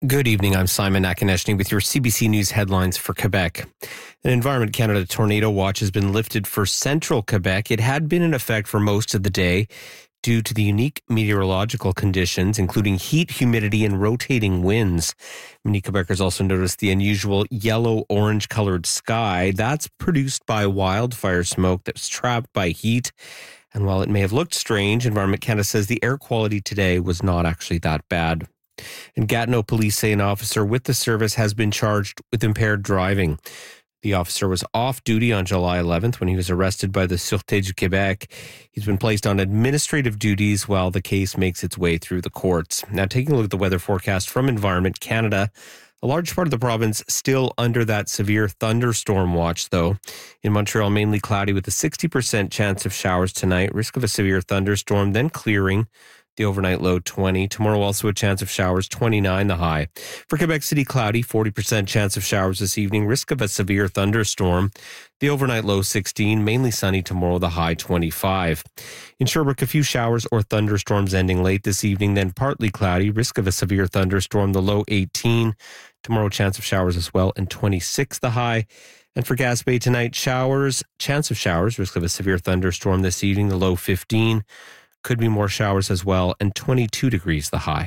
Good evening. I'm Simon Nakonechny with your CBC News headlines for Quebec. An Environment Canada tornado watch has been lifted for central Quebec. It had been in effect for most of the day due to the unique meteorological conditions, including heat, humidity, and rotating winds. Many Quebecers also noticed the unusual yellow-orange colored sky. That's produced by wildfire smoke that's trapped by heat. And while it may have looked strange, Environment Canada says the air quality today was not actually that bad. In Gatineau, police say an officer with the service has been charged with impaired driving. The officer was off duty on July 11th when he was arrested by the Sûreté du Québec. He's been placed on administrative duties while the case makes its way through the courts. Now, taking a look at the weather forecast from Environment Canada, a large part of the province still under that severe thunderstorm watch, though. In Montreal, mainly cloudy with a 60% chance of showers tonight, risk of a severe thunderstorm, then clearing. The overnight low 20. Tomorrow also a chance of showers, 29 the high. For Quebec City, cloudy, 40% chance of showers this evening, risk of a severe thunderstorm. The overnight low 16, mainly sunny tomorrow, the high 25. In Sherbrooke, a few showers or thunderstorms ending late this evening, then partly cloudy, risk of a severe thunderstorm, the low 18. Tomorrow, chance of showers as well, and 26 the high. And for Gaspé tonight, showers, chance of showers, risk of a severe thunderstorm this evening, the low 15. Could be more showers as well, and 22 degrees the high.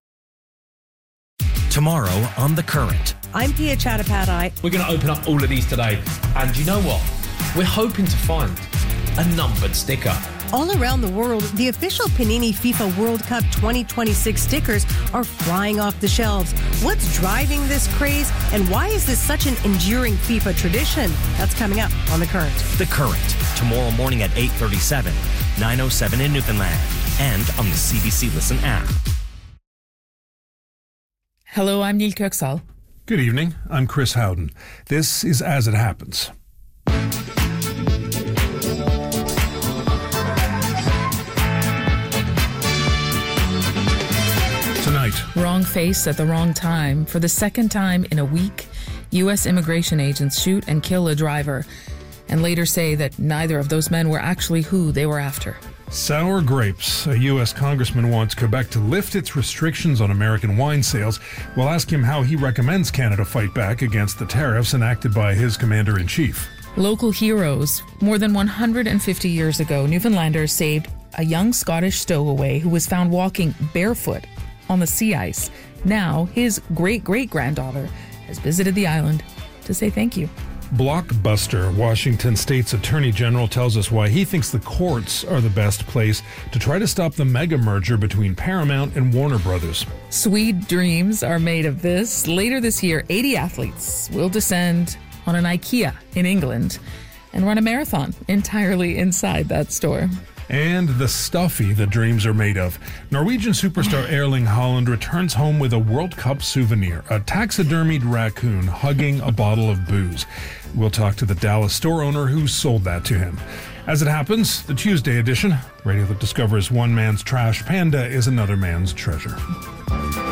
Tomorrow on The Current. I'm Pia Chattopadhyay. We're going to open up all of these today. And you know what? We're hoping to find a numbered sticker. All around the world, the official Panini FIFA World Cup 2026 stickers are flying off the shelves. What's driving this craze, and why is this such an enduring FIFA tradition? That's coming up on The Current. The Current, tomorrow morning at 8:37, 9:07 in Newfoundland, and on the CBC Listen app. Hello, I'm Neil Kirksall. Good evening, I'm Chris Howden. This is As It Happens. Tonight. Wrong face at the wrong time. For the second time in a week, U.S. immigration agents shoot and kill a driver and later say that neither of those men were actually who they were after. Sour grapes. A U.S. congressman wants Quebec to lift its restrictions on American wine sales. We'll ask him how he recommends Canada fight back against the tariffs enacted by his commander-in-chief. Local heroes. More than 150 years ago, Newfoundlanders saved a young Scottish stowaway who was found walking barefoot on the sea ice. Now, his great-great-granddaughter has visited the island to say thank you. Blockbuster. Washington State's Attorney General tells us why he thinks the courts are the best place to try to stop the mega merger between Paramount and Warner Brothers. Sweet dreams are made of this. Later this year, 80 athletes will descend on an IKEA in England and run a marathon entirely inside that store. And the stuffy that dreams are made of. Norwegian superstar Erling Haaland returns home with a World Cup souvenir, a taxidermied raccoon hugging a bottle of booze. We'll talk to the Dallas store owner who sold that to him. As it happens, the Tuesday edition, radio that discovers one man's trash panda is another man's treasure.